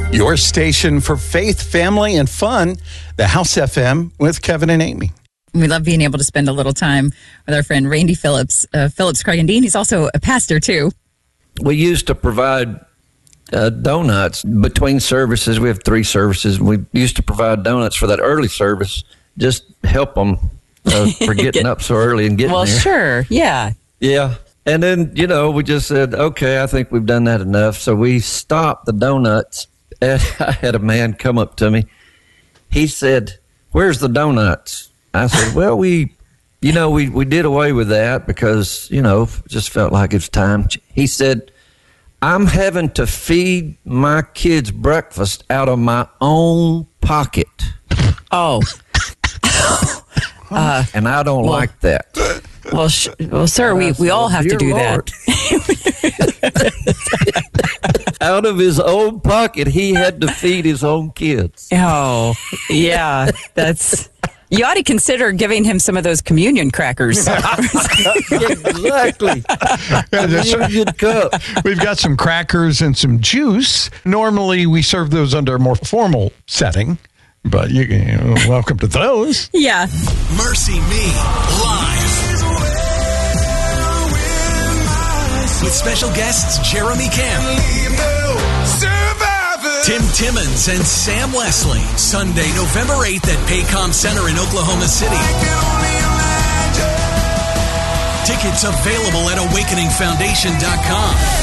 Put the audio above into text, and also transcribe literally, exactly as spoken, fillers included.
Your station for faith, family, and fun, the House F M with Kevin and Amy. We love being able to spend a little time with our friend Randy Phillips, uh, Phillips Craig and Dean. He's also a pastor, too. We used to provide uh, donuts between services. We have three services. We used to provide donuts for that early service, just help them uh, for getting up so early and getting well, there. Well, sure, yeah. Yeah. And then, you know, we just said, okay, I think we've done that enough. So we stopped the donuts. And I had a man come up to me. He said, "Where's the donuts?" I said, well, we, you know, we, we did away with that because, you know, just felt like it's time. He said, "I'm having to feed my kids breakfast out of my own pocket." Oh. uh, and I don't well, like that. Well, sh- well, sir, we, we all have to do Lord. that. Out of his own pocket, he had to feed his own kids. Oh, yeah. That's... You ought to consider giving him some of those communion crackers. Exactly. Communion cup. We've got some crackers and some juice. Normally, we serve those under a more formal setting, but you can, welcome to those. Yeah. Mercy Me, live. With special guests Jeremy Camp, Tim Timmons, and Sam Leslie. Sunday, November eighth at Paycom Center in Oklahoma City. Tickets available at awakening foundation dot com.